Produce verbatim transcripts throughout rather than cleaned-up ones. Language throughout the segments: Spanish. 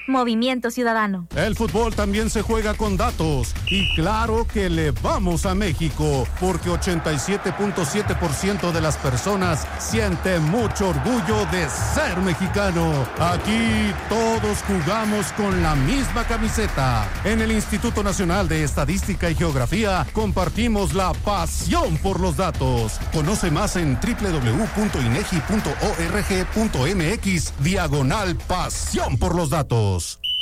Movimiento Ciudadano. El fútbol también se juega con datos. Y claro que le vamos a México, porque ochenta y siete punto siete por ciento de las personas siente mucho orgullo de ser mexicano. Aquí todos jugamos con la misma camiseta. En el Instituto Nacional de Estadística y Geografía compartimos la pasión por los datos. Conoce más en doble u doble u doble u punto inegi punto org punto mx diagonal pasión por los datos.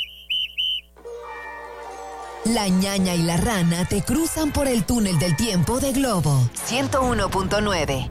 La ñaña y la rana te cruzan por el túnel del tiempo de Globo ciento uno punto nueve.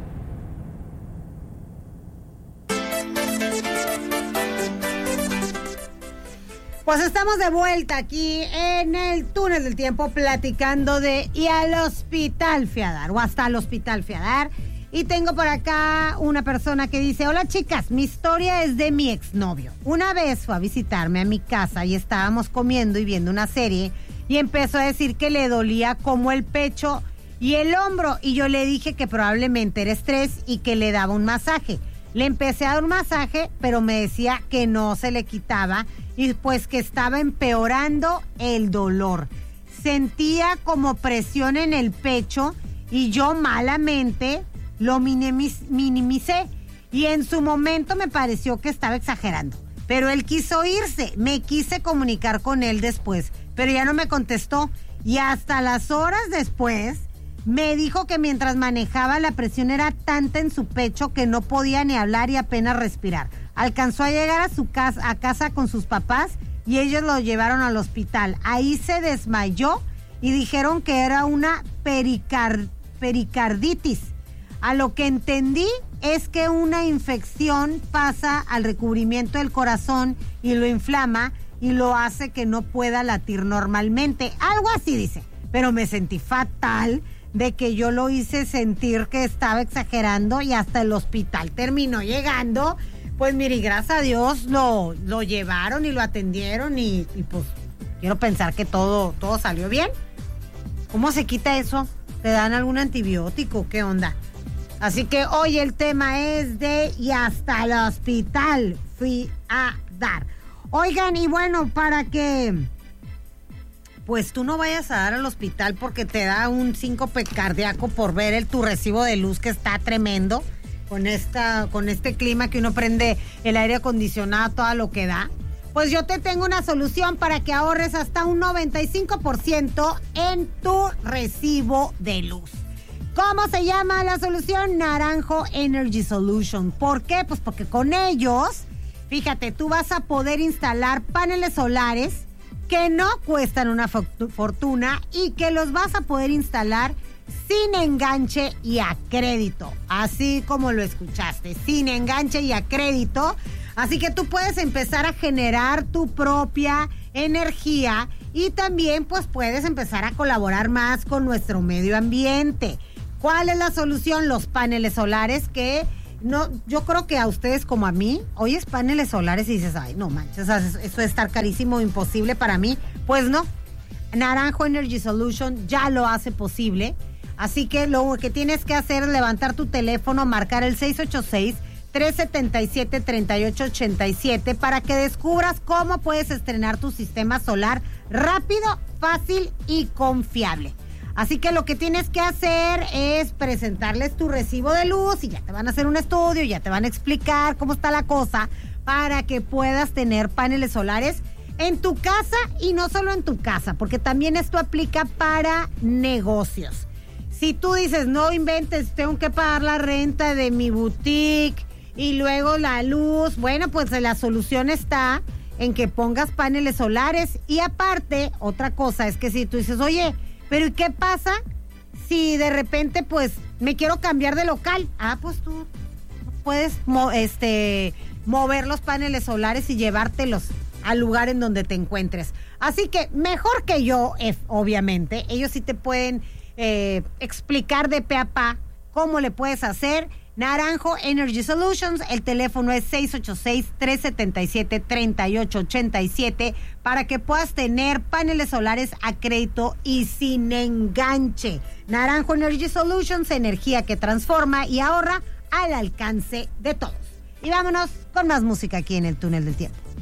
Pues estamos de vuelta aquí en el túnel del tiempo platicando de y al hospital fui a dar, o hasta al hospital fui a dar. Y tengo por acá una persona que dice: hola chicas, mi historia es de mi exnovio. Una vez fue a visitarme a mi casa y estábamos comiendo y viendo una serie y empezó a decir que le dolía como el pecho y el hombro, y yo le dije que probablemente era estrés y que le daba un masaje. Le empecé a dar un masaje, pero me decía que no se le quitaba y pues que estaba empeorando el dolor. Sentía como presión en el pecho y yo malamente lo minimicé y en su momento me pareció que estaba exagerando, pero él quiso irse. Me quise comunicar con él después, pero ya no me contestó, y hasta las horas después me dijo que mientras manejaba la presión era tanta en su pecho que no podía ni hablar y apenas respirar. Alcanzó a llegar a su casa, a casa con sus papás, y ellos lo llevaron al hospital. Ahí se desmayó y dijeron que era una pericard- pericarditis. A lo que entendí es que una infección pasa al recubrimiento del corazón y lo inflama y lo hace que no pueda latir normalmente. Algo así dice. Pero me sentí fatal de que yo lo hice sentir que estaba exagerando y hasta el hospital terminó llegando. Pues mire, gracias a Dios lo, lo llevaron y lo atendieron y, y pues quiero pensar que todo, todo salió bien. ¿Cómo se quita eso? ¿Te dan algún antibiótico? ¿Qué onda? Así que hoy el tema es de y hasta el hospital fui a dar. Oigan, y bueno, para que pues tú no vayas a dar al hospital porque te da un síncope cardíaco por ver el, tu recibo de luz que está tremendo con esta, con este clima que uno prende el aire acondicionado, todo lo que da. Pues yo te tengo una solución para que ahorres hasta un noventa y cinco por ciento en tu recibo de luz. ¿Cómo se llama la solución? Naranjo Energy Solution. ¿Por qué? Pues porque con ellos, fíjate, tú vas a poder instalar paneles solares que no cuestan una fortuna y que los vas a poder instalar sin enganche y a crédito. Así como lo escuchaste, sin enganche y a crédito. Así que tú puedes empezar a generar tu propia energía y también pues puedes empezar a colaborar más con nuestro medio ambiente. ¿Cuál es la solución? Los paneles solares que no, yo creo que a ustedes como a mí, oyes paneles solares y dices, ay, no manches, eso es estar carísimo, imposible para mí. Pues no, Naranjo Energy Solution ya lo hace posible. Así que lo que tienes que hacer es levantar tu teléfono, marcar el seis ocho seis, tres siete siete, tres ocho ocho siete para que descubras cómo puedes estrenar tu sistema solar rápido, fácil y confiable. Así que lo que tienes que hacer es presentarles tu recibo de luz y ya te van a hacer un estudio, ya te van a explicar cómo está la cosa para que puedas tener paneles solares en tu casa y no solo en tu casa, porque también esto aplica para negocios. Si tú dices, no inventes, tengo que pagar la renta de mi boutique y luego la luz, bueno, pues la solución está en que pongas paneles solares. Y aparte, otra cosa es que si tú dices, oye, pero ¿y qué pasa si de repente pues me quiero cambiar de local? Ah, pues tú puedes mo- este, mover los paneles solares y llevártelos al lugar en donde te encuentres. Así que mejor que yo, eh, obviamente, ellos sí te pueden eh, explicar de pe a pa cómo le puedes hacer. Naranjo Energy Solutions, el teléfono es seis ocho seis, tres siete siete, tres ocho ocho siete para que puedas tener paneles solares a crédito y sin enganche. Naranjo Energy Solutions, energía que transforma y ahorra al alcance de todos. Y vámonos con más música aquí en el Túnel del Tiempo.